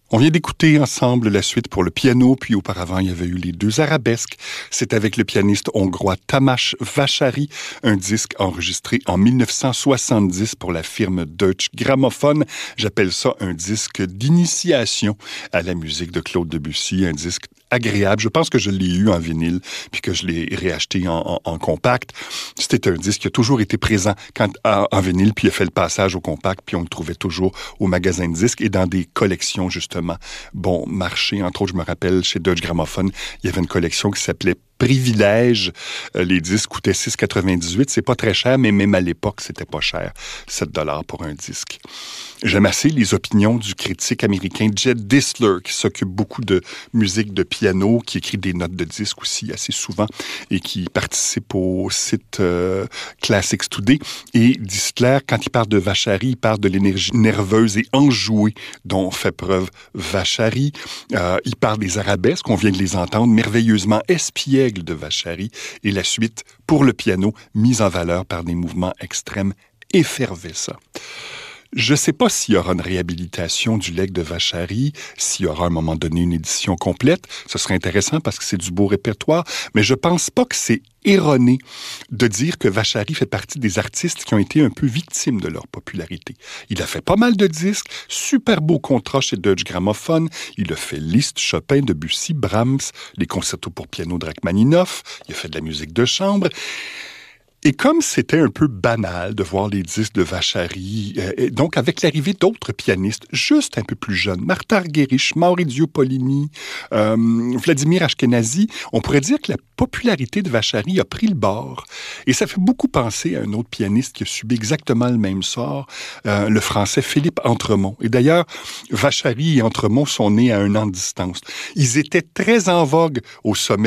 On vient d'écouter ensemble la suite pour le piano, puis auparavant, il y avait eu les deux arabesques. C'est avec le pianiste hongrois Tamás Vásary, un disque enregistré en 1970 pour la firme Deutsche Grammophon. J'appelle ça un disque d'initiation à la musique de Claude Debussy, un disque agréable. Je pense que je l'ai eu en vinyle, puis que je l'ai réacheté en compact. C'était un disque qui a toujours été présent en vinyle, puis il a fait le passage au compact, puis on le trouvait toujours au magasin de disques et dans des collections, justement, bon marché. Entre autres, je me rappelle, chez Deutsche Grammophon, il y avait une collection qui s'appelait Privilège. Les disques coûtaient 6,98. C'est pas très cher, mais même à l'époque, c'était pas cher. 7 $ pour un disque. J'aime assez les opinions du critique américain Jed Disler, qui s'occupe beaucoup de musique de piano, qui écrit des notes de disques aussi assez souvent et qui participe au site Classics Today. Et Disler, quand il parle de Vásary, il parle de l'énergie nerveuse et enjouée dont fait preuve Vásary. Il parle des arabesques, on vient de les entendre, merveilleusement espiègles de Vásary, et la suite pour le piano, mise en valeur par des mouvements extrêmes effervescents. Je ne sais pas s'il y aura une réhabilitation du legs de Vásary, s'il y aura à un moment donné une édition complète. Ce serait intéressant parce que c'est du beau répertoire, mais je pense pas que c'est erroné de dire que Vásary fait partie des artistes qui ont été un peu victimes de leur popularité. Il a fait pas mal de disques, super beau contrat chez Deutsche Grammophon, il a fait Liszt, Chopin, Debussy, Brahms, les concertos pour piano de Rachmaninoff, il a fait de la musique de chambre. Et comme c'était un peu banal de voir les disques de Vásary, donc avec l'arrivée d'autres pianistes juste un peu plus jeunes, Martha Argerich, Maurizio Pollini, Vladimir Ashkenazy, on pourrait dire que la popularité de Vásary a pris le bord. Et ça fait beaucoup penser à un autre pianiste qui a subi exactement le même sort, le français Philippe Entremont. Et d'ailleurs, Vásary et Entremont sont nés à 1 an de distance. Ils étaient très en vogue au sommet